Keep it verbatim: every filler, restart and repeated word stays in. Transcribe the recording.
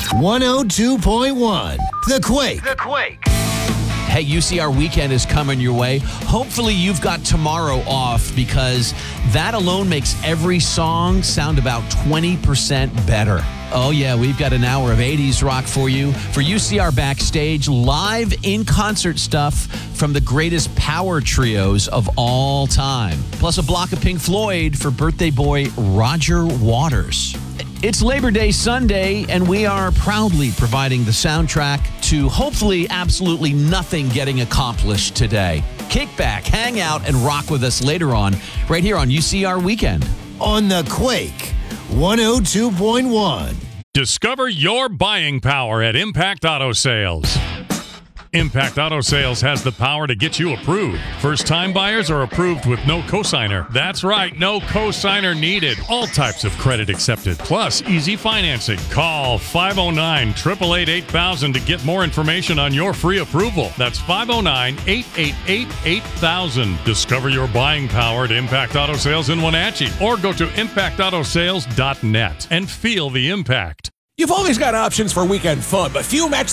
one oh two point one The Quake. The Quake. Hey, U C R weekend is coming your way. Hopefully you've got tomorrow off because that alone makes every song sound about twenty percent better. Oh, yeah, we've got an hour of eighties rock for you. For U C R Backstage, live in-concert stuff from the greatest power trios of all time. Plus a block of Pink Floyd for birthday boy Roger Waters. It's Labor Day Sunday, and we are proudly providing the soundtrack to hopefully absolutely nothing getting accomplished today. Kick back, hang out, and rock with us later on, right here on U C R Weekend. On The Quake, one oh two point one. Discover your buying power at Impact Auto Sales. Impact Auto Sales has the power to get you approved. First-time buyers are approved with no cosigner. That's right, no cosigner needed. All types of credit accepted, plus easy financing. Call five oh nine, eight eight eight, eight thousand to get more information on your free approval. That's five oh nine, eight eight eight, eight thousand. Discover your buying power at Impact Auto Sales in Wenatchee, or go to impact auto sales dot net and feel the impact. You've always got options for weekend fun, but few match